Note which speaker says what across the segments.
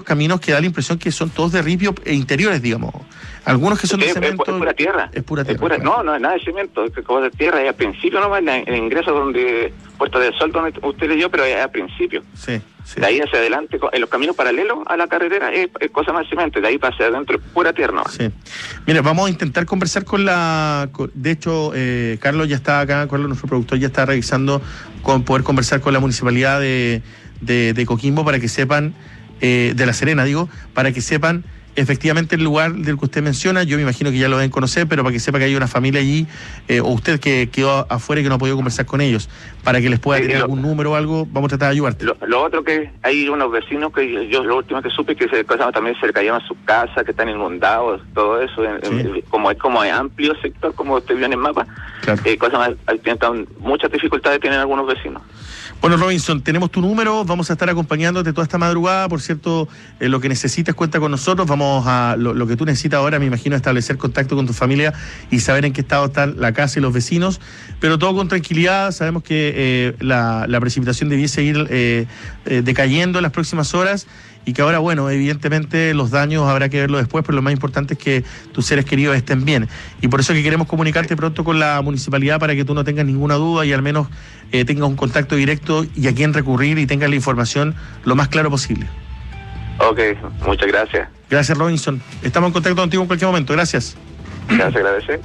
Speaker 1: caminos que da la impresión que son todos de ripio e interiores, digamos. Algunos que son de cemento.
Speaker 2: Es pura tierra.
Speaker 1: Es pura tierra.
Speaker 2: No es nada de cemento, es como de tierra. Y al principio nomás, en el ingreso donde Puerta del Sol, donde usted leyó, pero al principio.
Speaker 1: Sí.
Speaker 2: De ahí hacia adelante, en los caminos paralelos a la carretera, es cosa más cemento. De ahí para hacia adentro, es pura tierra.
Speaker 1: Sí. Mira, vamos a intentar conversar de hecho, Carlos ya está acá, Carlos, nuestro productor, ya está revisando poder conversar con la municipalidad de Coquimbo para que sepan, de La Serena, para que sepan efectivamente el lugar del que usted menciona. Yo me imagino que ya lo deben conocer, pero para que sepa que hay una familia allí, o usted que quedó afuera y que no ha podido conversar con ellos, para que les pueda tener algún número o algo, vamos a tratar de ayudarte.
Speaker 2: Lo otro que hay unos vecinos que yo lo último que supe que también se le cayeron sus casas, que están inundados, todo eso, como es amplio sector, como usted vio en el mapa, claro. Tienen muchas dificultades tienen algunos vecinos.
Speaker 1: Bueno, Robinson, tenemos tu número, vamos a estar acompañándote toda esta madrugada. Por cierto, lo que necesites cuenta con nosotros. Vamos a lo que tú necesitas ahora, me imagino, establecer contacto con tu familia y saber en qué estado está la casa y los vecinos, pero todo con tranquilidad. Sabemos que la precipitación debiese ir decayendo en las próximas horas y que ahora, bueno, evidentemente los daños habrá que verlo después, pero lo más importante es que tus seres queridos estén bien. Y por eso que queremos comunicarte pronto con la municipalidad para que tú no tengas ninguna duda y al menos tengas un contacto directo y a quién recurrir y tengas la información lo más claro posible.
Speaker 2: Ok, muchas gracias.
Speaker 1: Gracias, Robinson. Estamos en contacto contigo en cualquier momento. Gracias.
Speaker 2: Gracias, agradecer.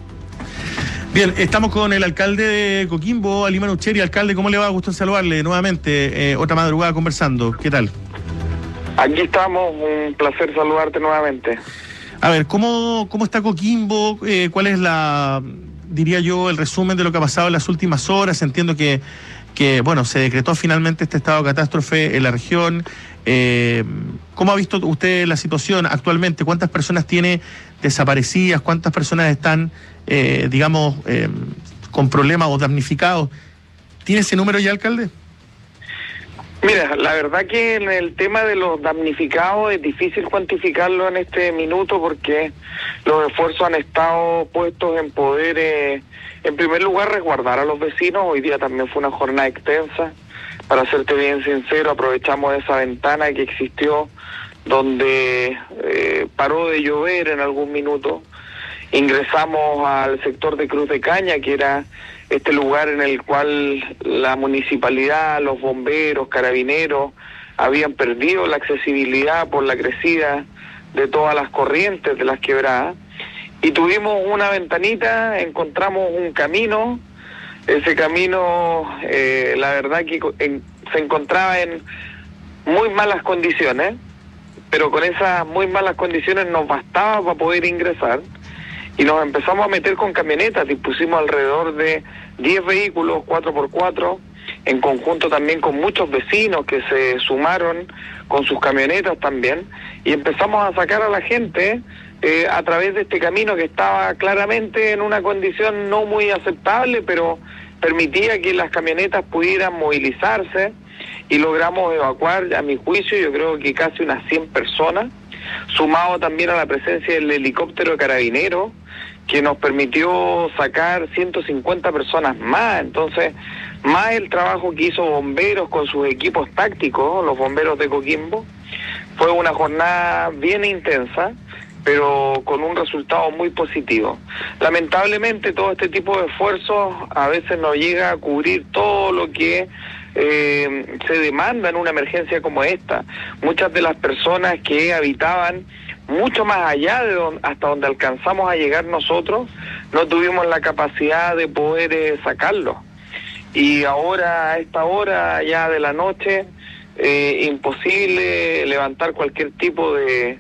Speaker 1: Bien, estamos con el alcalde de Coquimbo, Alimán Ucheri. Alcalde, ¿cómo le va? Gusto en saludarle nuevamente. Otra madrugada conversando. ¿Qué tal?
Speaker 3: Aquí estamos, un placer saludarte nuevamente.
Speaker 1: A ver, ¿cómo está Coquimbo? ¿Cuál es diría yo, el resumen de lo que ha pasado en las últimas horas? Entiendo que bueno, se decretó finalmente este estado de catástrofe en la región. ¿Cómo ha visto usted la situación actualmente? ¿Cuántas personas tiene desaparecidas? ¿Cuántas personas están, con problemas o damnificados? ¿Tiene ese número ya, alcalde?
Speaker 3: Mira, la verdad que en el tema de los damnificados es difícil cuantificarlo en este minuto porque los esfuerzos han estado puestos en poder, en primer lugar, resguardar a los vecinos. Hoy día también fue una jornada extensa. Para serte bien sincero, aprovechamos esa ventana que existió donde paró de llover en algún minuto. Ingresamos al sector de Cruz de Caña, que era este lugar en el cual la municipalidad, los bomberos, carabineros habían perdido la accesibilidad por la crecida de todas las corrientes de las quebradas. Y tuvimos una ventanita, encontramos un camino. Ese camino, la verdad que se encontraba en muy malas condiciones, pero con esas muy malas condiciones nos bastaba para poder ingresar. Y nos empezamos a meter con camionetas, dispusimos alrededor de 10 vehículos 4x4, en conjunto también con muchos vecinos que se sumaron con sus camionetas también, y empezamos a sacar a la gente a través de este camino que estaba claramente en una condición no muy aceptable, pero permitía que las camionetas pudieran movilizarse, y logramos evacuar, a mi juicio, yo creo que casi unas 100 personas, sumado también a la presencia del helicóptero de carabineros, que nos permitió sacar 150 personas más. Entonces, más el trabajo que hizo bomberos con sus equipos tácticos, los bomberos de Coquimbo, fue una jornada bien intensa, pero con un resultado muy positivo. Lamentablemente, todo este tipo de esfuerzos a veces no llega a cubrir todo lo que se demanda en una emergencia como esta. Muchas de las personas que habitaban mucho más allá de hasta donde alcanzamos a llegar nosotros, no tuvimos la capacidad de poder sacarlos. Y ahora, a esta hora ya de la noche, imposible levantar cualquier tipo de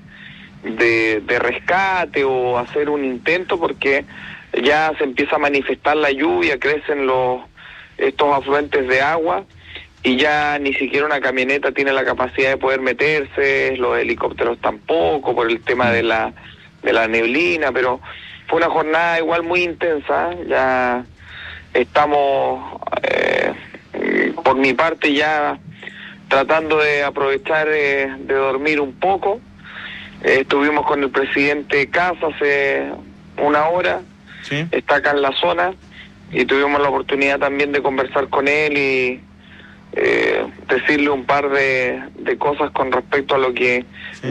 Speaker 3: rescate o hacer un intento porque ya se empieza a manifestar la lluvia, crecen estos afluentes de agua y ya ni siquiera una camioneta tiene la capacidad de poder meterse, los helicópteros tampoco por el tema de la neblina, pero fue una jornada igual muy intensa. Ya estamos por mi parte ya tratando de aprovechar de dormir un poco. Estuvimos con el presidente Casa hace una hora,
Speaker 1: ¿sí?
Speaker 3: Está acá en la zona y tuvimos la oportunidad también de conversar con él y decirle un par de cosas con respecto a lo que